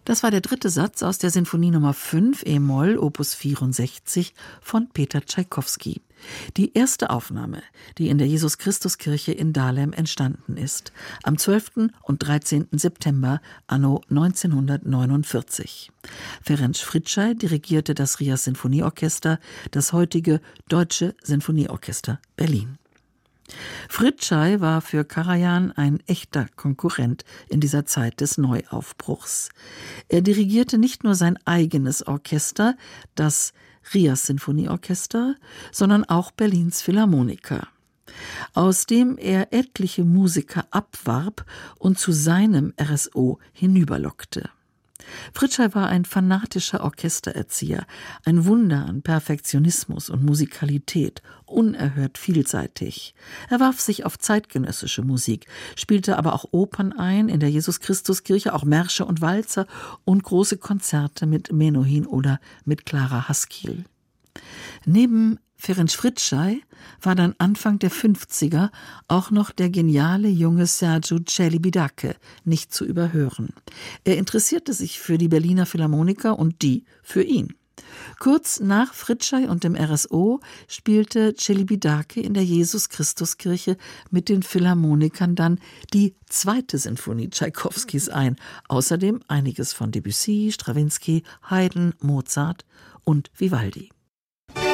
Das war der dritte Satz aus der Sinfonie Nummer 5 e-Moll Opus 64 von Peter Tschaikowski. Die erste Aufnahme, die in der Jesus-Christus-Kirche in Dahlem entstanden ist, am 12. und 13. September anno 1949. Ferenc Fritzsche dirigierte das Rias Sinfonieorchester, das heutige Deutsche Sinfonieorchester Berlin. Fritzsche war für Karajan ein echter Konkurrent in dieser Zeit des Neuaufbruchs. Er dirigierte nicht nur sein eigenes Orchester, das Rias Sinfonieorchester, sondern auch Berlins Philharmoniker, aus dem er etliche Musiker abwarb und zu seinem RSO hinüberlockte. Fritzsche war ein fanatischer Orchestererzieher, ein Wunder an Perfektionismus und Musikalität, unerhört vielseitig. Er warf sich auf zeitgenössische Musik, spielte aber auch Opern ein in der Jesus-Christus-Kirche, auch Märsche und Walzer und große Konzerte mit Menuhin oder mit Clara Haskil. Neben Ferenc Fritzsche war dann Anfang der 50er auch noch der geniale junge Sergiu Celibidache nicht zu überhören. Er interessierte sich für die Berliner Philharmoniker und die für ihn. Kurz nach Fritzsche und dem RSO spielte Celibidache in der Jesus-Christus-Kirche mit den Philharmonikern dann die zweite Sinfonie Tschaikowskis ein. Außerdem einiges von Debussy, Strawinsky, Haydn, Mozart und Vivaldi.